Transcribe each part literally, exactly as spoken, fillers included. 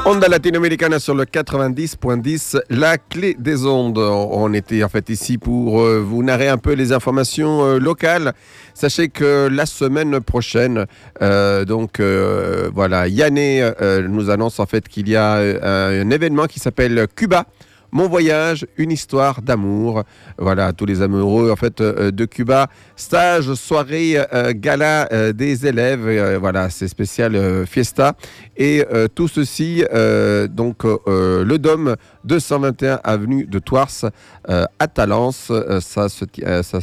Onda latino-américaine sur le quatre-vingt-dix point dix, la clé des ondes. On était en fait ici pour euh, vous narrer un peu les informations euh, locales. Sachez que la semaine prochaine, euh, donc euh, voilà, Yanné euh, nous annonce en fait qu'il y a euh, un événement qui s'appelle Cuba. Mon voyage, une histoire d'amour. Voilà, tous les amoureux en fait euh, de Cuba. Stage, soirée, euh, gala euh, des élèves. Euh, voilà, c'est spécial euh, fiesta. Et euh, tout ceci, euh, donc euh, le Dôme deux cent vingt et un avenue de Thouars euh, à Talence. Euh, ça, se, euh, ça,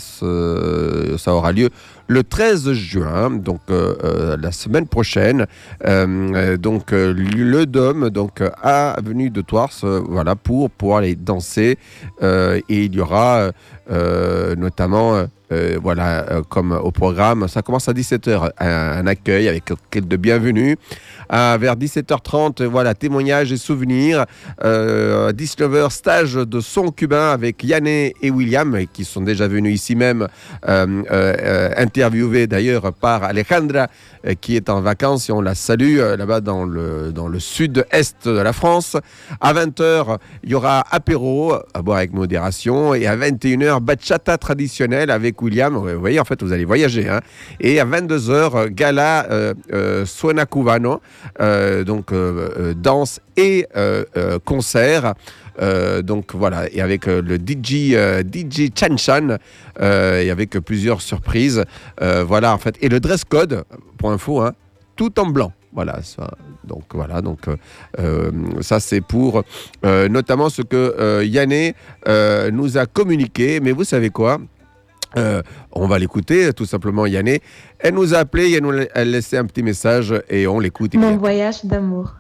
se, ça aura lieu le treize juin, donc euh, euh, la semaine prochaine. Euh, donc euh, le Dôme, donc à avenue de Thouars, euh, voilà, pour pouvoir aller danser. Euh, et il y aura euh, notamment... Euh, voilà, euh, comme au programme, ça commence à dix-sept heures, un, un accueil avec quête de bienvenue. À, vers dix-sept heures trente, voilà, témoignages et souvenirs. Euh, dix-neuf heures, stage de son cubain avec Yanné et William, qui sont déjà venus ici même, euh, euh, interviewés d'ailleurs par Alejandra, euh, qui est en vacances, et on la salue euh, là-bas dans le, dans le sud-est de la France. À vingt heures, il y aura apéro, à boire avec modération, et à vingt et une heures, bachata traditionnelle avec William. Vous voyez, en fait, vous allez voyager. Hein. Et à vingt-deux heures, gala euh, euh, Suena Cubano, euh, donc euh, euh, danse et euh, euh, concert. Euh, donc voilà, et avec euh, le D J, euh, D J Chan Chan, euh, et avec euh, plusieurs surprises. Euh, voilà, en fait. Et le dress code, pour info, hein, tout en blanc. Voilà, ça, donc voilà, donc euh, ça c'est pour euh, notamment ce que euh, Yanné euh, nous a communiqué. Mais vous savez quoi? Euh, on va l'écouter tout simplement, Yanné. Elle nous a appelé, elle nous a laissé un petit message et on l'écoute. Mon voyage d'amour.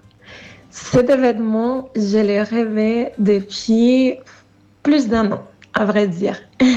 Cet événement, je l'ai rêvé depuis plus d'un an, à vrai dire.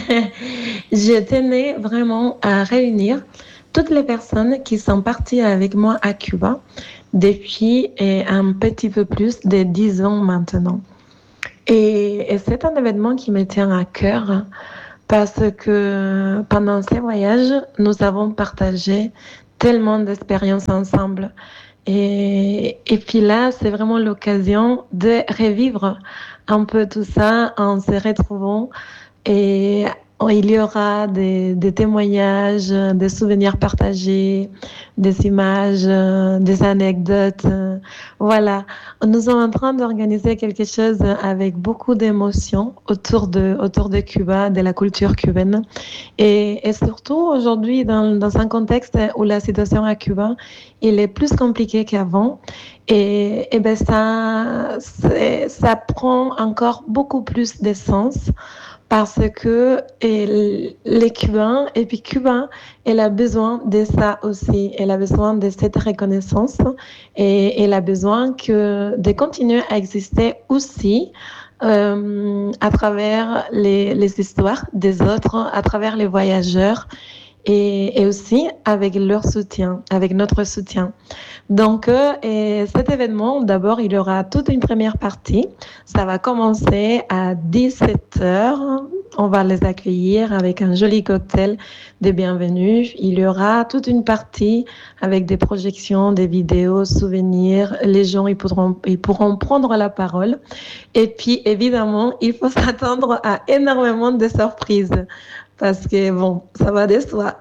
Je tenais vraiment à réunir toutes les personnes qui sont parties avec moi à Cuba depuis un petit peu plus de dix ans maintenant. Et, et c'est un événement qui me tient à cœur parce que pendant ces voyages, nous avons partagé tellement d'expériences ensemble. Et, et puis là, c'est vraiment l'occasion de revivre un peu tout ça en se retrouvant. Et il y aura des, des témoignages, des souvenirs partagés, des images, des anecdotes. Voilà, nous sommes en train d'organiser quelque chose avec beaucoup d'émotions autour de, autour de Cuba, de la culture cubaine. Et, et surtout aujourd'hui, dans, dans un contexte où la situation à Cuba, il est plus compliqué qu'avant. Et, et ben ça, ça prend encore beaucoup plus de sens. Parce que et les Cubains, et puis Cuba, elle a besoin de ça aussi. Elle a besoin de cette reconnaissance et elle a besoin que, de continuer à exister aussi euh, à travers les, les histoires des autres, à travers les voyageurs et, et aussi avec leur soutien, avec notre soutien. Donc, euh, et cet événement, d'abord, il y aura toute une première partie. Ça va commencer à dix-sept heures. On va les accueillir avec un joli cocktail de bienvenue. Il y aura toute une partie avec des projections, des vidéos, souvenirs. Les gens, ils pourront, ils pourront prendre la parole. Et puis, évidemment, il faut s'attendre à énormément de surprises. Parce que, bon, ça va de soi.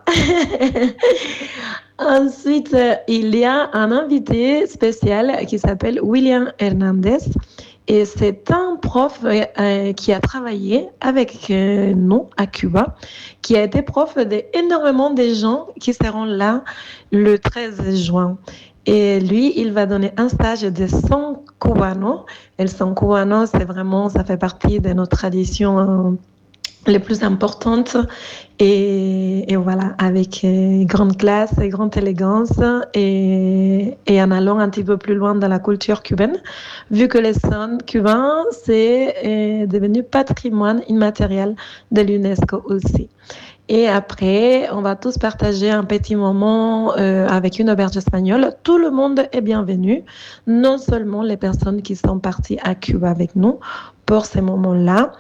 Ensuite, il y a un invité spécial qui s'appelle William Hernandez. Et c'est un prof euh, qui a travaillé avec euh, nous à Cuba, qui a été prof d'énormément de gens qui seront là le treize juin. Et lui, il va donner un stage de son cubano. Et le son cubano, c'est vraiment, ça fait partie de nos traditions euh, les plus importantes et, et voilà, avec euh, grande classe et grande élégance et, et en allant un petit peu plus loin dans la culture cubaine, vu que le son cubain, c'est euh, devenu patrimoine immatériel de l'UNESCO aussi. Et après, on va tous partager un petit moment euh, avec une auberge espagnole. Tout le monde est bienvenu, non seulement les personnes qui sont parties à Cuba avec nous pour ces moments-là.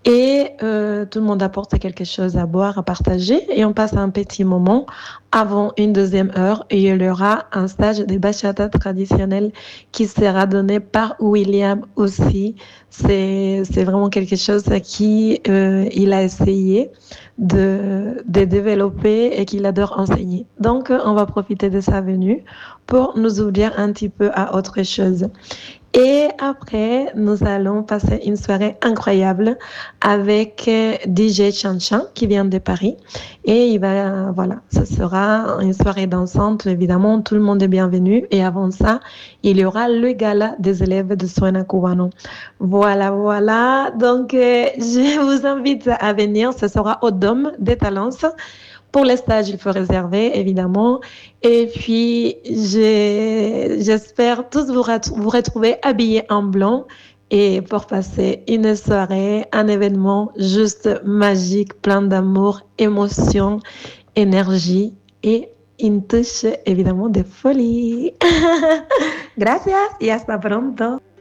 Et euh, tout le monde apporte quelque chose à boire, à partager. Et on passe un petit moment avant une deuxième heure. Et il y aura un stage de bachata traditionnel qui sera donné par William aussi. C'est, c'est vraiment quelque chose qui euh, il a essayé de, de développer et qu'il adore enseigner. Donc, on va profiter de sa venue pour nous ouvrir un petit peu à autre chose. Et après, nous allons passer une soirée incroyable avec D J Chanchan qui vient de Paris. Et il va, voilà, ce sera une soirée dansante. Évidemment, tout le monde est bienvenu. Et avant ça, il y aura le gala des élèves de Suena Cubano. Voilà, voilà. Donc, euh, je vous invite à venir. Ce sera au Dôme des Talents. Pour les stages, il faut réserver, évidemment. Et puis, j'ai, j'espère tous vous, ret- vous retrouver habillés en blanc et pour passer une soirée, un événement juste magique, plein d'amour, émotion, énergie et une touche, évidemment, de folie. Gracias y hasta pronto.